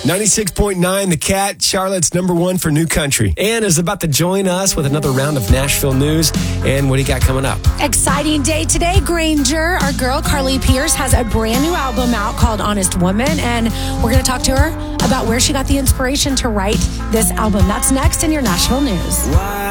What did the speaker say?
96.9 The Cat, Charlotte's number one for new country. Ann is about to join us with another round of Nashville news. And what do you got coming up? Exciting day today, Granger. Our girl Carly Pierce has a brand new album out called Honest Woman, and we're going to talk to her about where she got the inspiration to write this album. That's next in your Nashville news. Why